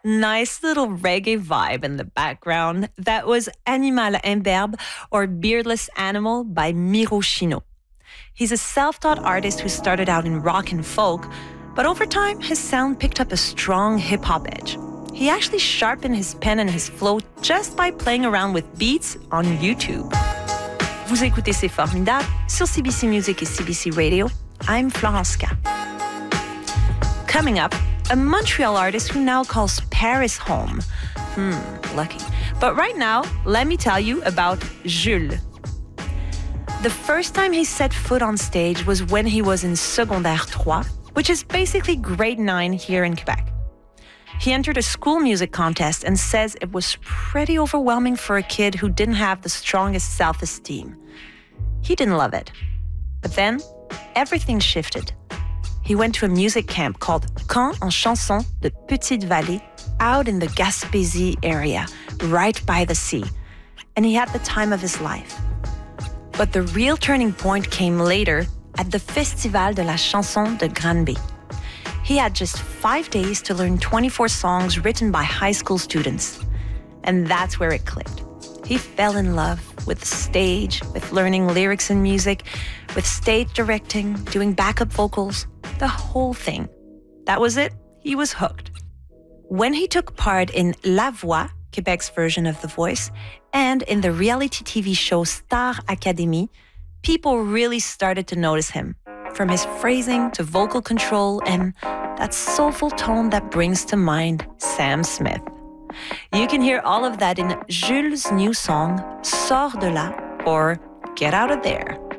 Nice little reggae vibe in the background. That was Animal Imberbe, or Beardless Animal, by Miro Chino. He's a self-taught artist who started out in rock and folk, but over time, his sound picked up a strong hip-hop edge. He actually sharpened his pen and his flow just by playing around with beats on YouTube. Vous écoutez C'est Formidable sur CBC Music et CBC Radio. I'm Florence K. Coming up, a Montreal artist who now calls Paris home. Lucky. But right now, let me tell you about Jules. The first time he set foot on stage was when he was in Secondaire 3, which is basically grade 9 here in Quebec. He entered a school music contest and says it was pretty overwhelming for a kid who didn't have the strongest self-esteem. He didn't love it. But then, everything shifted. He went to a music camp called Camp en Chanson de Petite-Vallée, out in the Gaspésie area, right by the sea. And he had the time of his life. But the real turning point came later at the Festival de la Chanson de Granby. He had just 5 days to learn 24 songs written by high school students. And that's where it clicked. He fell in love with stage, with learning lyrics and music, with stage directing, doing backup vocals, the whole thing. That was it. He was hooked. When he took part in La Voix, Quebec's version of The Voice, and in the reality TV show Star Academy, people really started to notice him, from his phrasing to vocal control and that soulful tone that brings to mind Sam Smith. You can hear all of that in Jules' new song, Sors de là, or Get Out of There.